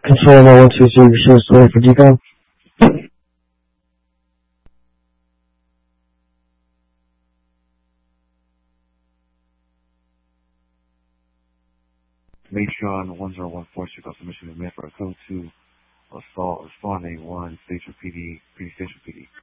Control 122, resume story for decon. Matron 1014, Chicago Submission is made for a code 2 assault, responding 1, Station PD, Station PD.